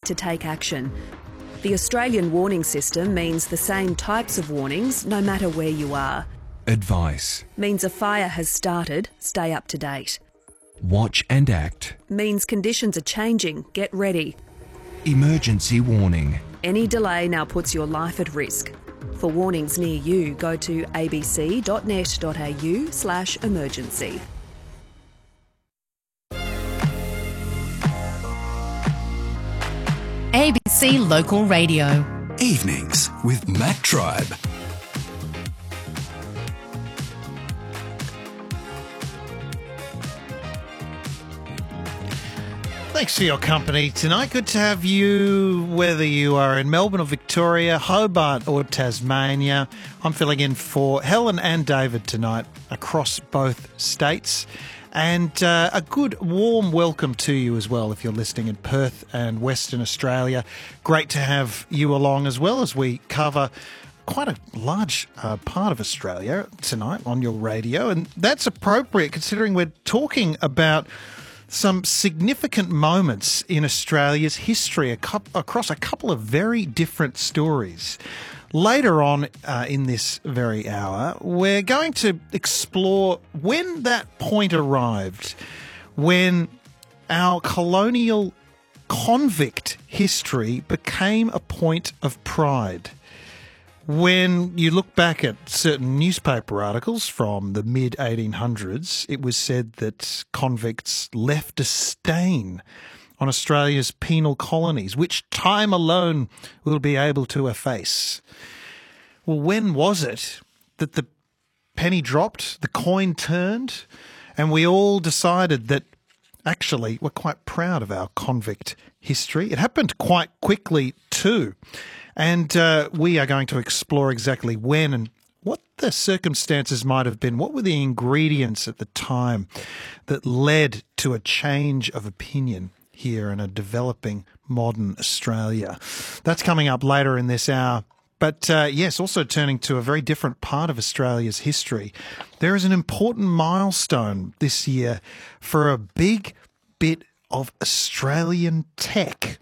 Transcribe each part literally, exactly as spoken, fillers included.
to take action. The Australian warning system means the same types of warnings no matter where you are. Advice Means a fire has started, stay up to date. watch and act. Means conditions are changing, get ready. Emergency warning. Any delay now puts your life at risk. For warnings near you, go to abc.net.au slash emergency. A B C Local Radio. Evenings with Matt Tribe. Thanks for your company tonight. Good to have you, whether you are in Melbourne or Victoria, Hobart or Tasmania. I'm filling in for Helen and David tonight across both states. And uh, a good warm welcome to you as well if you're listening in Perth and Western Australia. Great to have you along as well as we cover quite a large uh, part of Australia tonight on your radio. And that's appropriate considering we're talking about some significant moments in Australia's history across a couple of very different stories. Later on uh, in this very hour, we're going to explore when that point arrived, when our colonial convict history became a point of pride. When you look back at certain newspaper articles from the mid eighteen hundreds, it was said that convicts left a stain on Australia's penal colonies, which time alone will be able to efface. Well, when was it that the penny dropped, the coin turned, and we all decided that actually we're quite proud of our convict history? It happened quite quickly too. And uh, we are going to explore exactly when and what the circumstances might have been. What were the ingredients at the time that led to a change of opinion here in a developing modern Australia? That's coming up later in this hour. But uh, yes, also turning to a very different part of Australia's history. There is an important milestone this year for a big bit of Australian tech.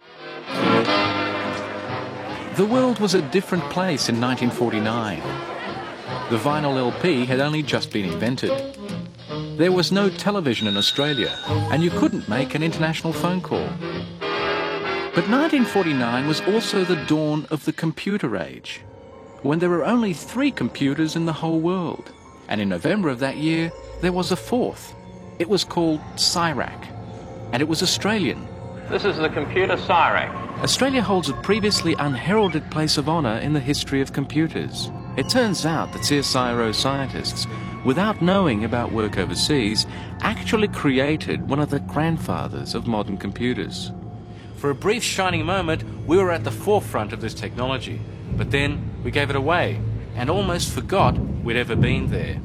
The world was a different place in nineteen forty-nine. The vinyl L P had only just been invented. There was no television in Australia, and you couldn't make an international phone call. But nineteen forty-nine was also the dawn of the computer age, when there were only three computers in the whole world. And in November of that year, there was a fourth. It was called C I R A C, and it was Australian. This is the computer C I R A C. Australia holds a previously unheralded place of honour in the history of computers. It turns out that C S I R O scientists, without knowing about work overseas, actually created one of the grandfathers of modern computers. For a brief shining moment, we were at the forefront of this technology, but then we gave it away and almost forgot we'd ever been there.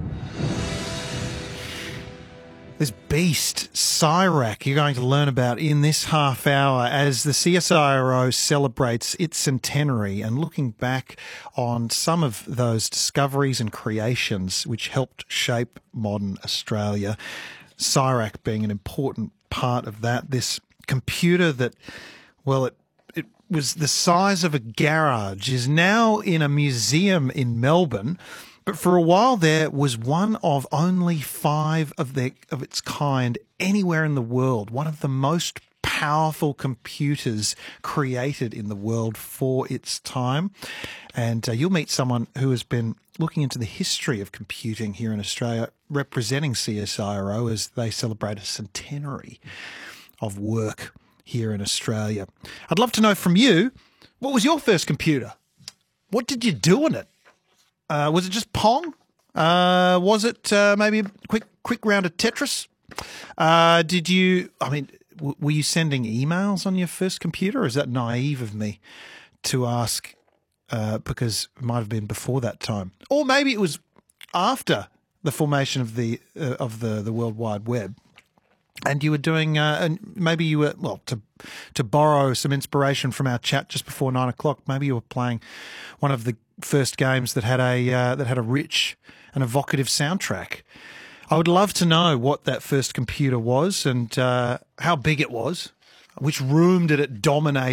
This beast, C I R A C, you're going to learn about in this half hour as the C S I R O celebrates its centenary and looking back on some of those discoveries and creations which helped shape modern Australia. C I R A C being an important part of that. This computer that, well, it it was the size of a garage, is now in a museum in Melbourne. But for a while there was one of only five of their of its kind anywhere in the world, one of the most powerful computers created in the world for its time. And uh, you'll meet someone who has been looking into the history of computing here in Australia, representing C S I R O as they celebrate a centenary of work here in Australia. I'd love to know from you, what was your first computer? What did you do on it? Uh, was it just Pong? Uh, was it uh, maybe a quick quick round of Tetris? Uh, did you, I mean, w- were you sending emails on your first computer, or is that naive of me to ask, uh, because it might have been before that time? Or maybe it was after the formation of the uh, of the, the World Wide Web, and you were doing, uh, and maybe you were, well, to to borrow some inspiration from our chat just before nine o'clock, maybe you were playing one of the first games that had a uh, that had a rich and evocative soundtrack. I would love to know what that first computer was and uh, how big it was, which room did it dominate